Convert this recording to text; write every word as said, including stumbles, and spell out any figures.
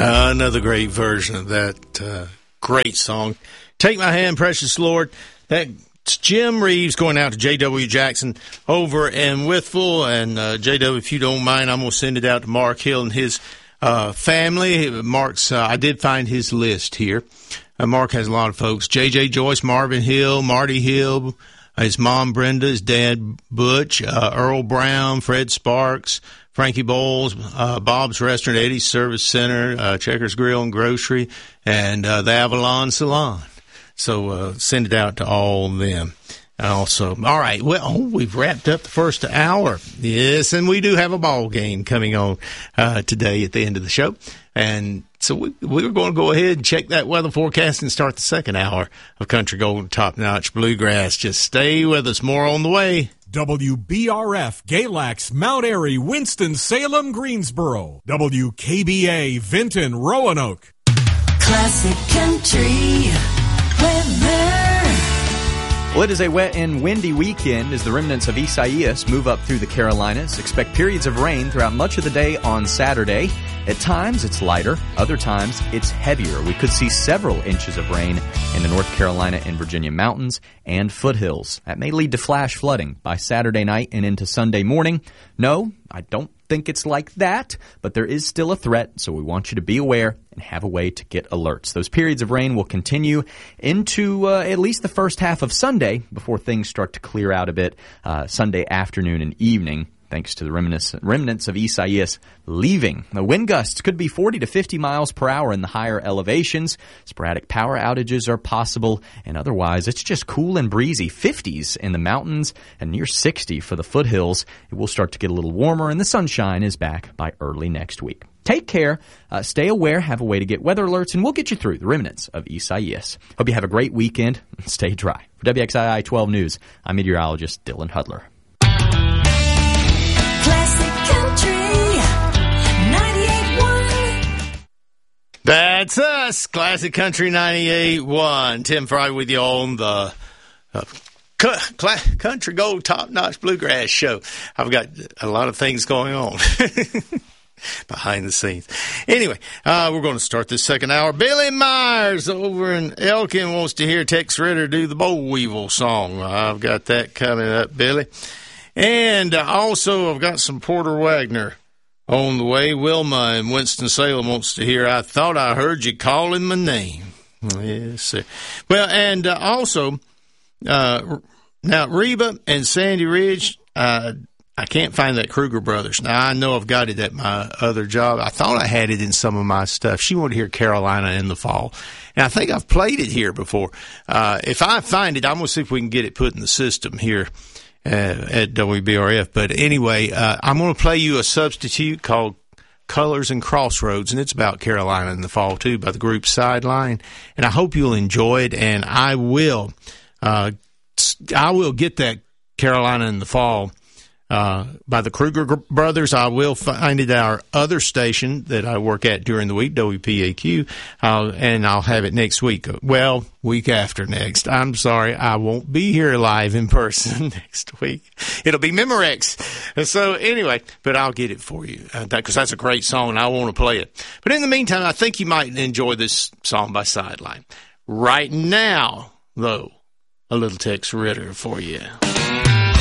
Uh, another great version of that uh, great song. Take My Hand, Precious Lord. That's Jim Reeves going out to J W. Jackson over in Withville. And uh, J W, if you don't mind, I'm going to send it out to Mark Hill and his uh, family. Mark's, uh, I did find his list here. Uh, Mark has a lot of folks. J J Joyce, Marvin Hill, Marty Hill, his mom Brenda, his dad Butch, uh, Earl Brown, Fred Sparks, Frankie Bowles, uh, Bob's Restaurant, Eddie's Service Center, uh, Checkers Grill and Grocery, and uh, the Avalon Salon. So uh, send it out to all of them. Also, all right, well, we've wrapped up the first hour. Yes, and we do have a ball game coming on uh, today at the end of the show. And so we, we're going to go ahead and check that weather forecast and start the second hour of Country Gold Top Notch Bluegrass. Just stay with us. More on the way. W B R F, Galax, Mount Airy, Winston-Salem, Greensboro. W K B A, Vinton, Roanoke. Classic Country weather. Well, it is a wet and windy weekend as the remnants of Isaias move up through the Carolinas. Expect periods of rain throughout much of the day on Saturday. At times, it's lighter. Other times, it's heavier. We could see several inches of rain in the North Carolina and Virginia mountains and foothills. That may lead to flash flooding by Saturday night and into Sunday morning. No, I don't think it's like that, but there is still a threat, so we want you to be aware and have a way to get alerts. Those periods of rain will continue into uh, at least the first half of Sunday before things start to clear out a bit uh, Sunday afternoon and evening, thanks to the remnants, remnants of Isaias leaving. The wind gusts could be forty to fifty miles per hour in the higher elevations. Sporadic power outages are possible, and otherwise it's just cool and breezy. fifties in the mountains and near sixty for the foothills. It will start to get a little warmer, and the sunshine is back by early next week. Take care, uh, stay aware, have a way to get weather alerts, and we'll get you through the remnants of Isaias. Hope you have a great weekend and stay dry. For W X I I twelve News, I'm meteorologist Dylan Hudler. Classic Country ninety-eight point one. That's us, Classic Country ninety-eight point one. Tim Fry with you on the uh, cu- Country Gold Top Notch Bluegrass Show. I've got a lot of things going on behind the scenes. Anyway, uh, we're going to start this second hour. Billy Myers over in Elkin wants to hear Tex Ritter do the Boll Weevil song. I've got that coming up, Billy. And uh, also, I've got some Porter Wagner on the way. Wilma in Winston-Salem wants to hear I Thought I Heard You Calling My Name. Yes, sir. Well, and uh, also, uh, now, Reba and Sandy Ridge, uh, I can't find that Kruger Brothers. Now, I know I've got it at my other job. I thought I had it in some of my stuff. She wanted to hear Carolina in the Fall. And I think I've played it here before. Uh, if I find it, I'm going to see if we can get it put in the system here Uh, at W B R F. But anyway, uh, I'm going to play you a substitute called Colors and Crossroads, and it's about Carolina in the Fall, too, by the group Sideline. And I hope you'll enjoy it, and I will, uh, I will get that Carolina in the Fall uh, by the Kruger Brothers. I will find it at our other station that I work at during the week, W P A Q, uh, and I'll have it next week. Well, week after next. I'm sorry, I won't be here live in person next week. It'll be Memorex. So anyway, but I'll get it for you because uh, that's a great song, and I want to play it. But in the meantime, I think you might enjoy this song by Sideline. Right now, though, a little Tex Ritter for you.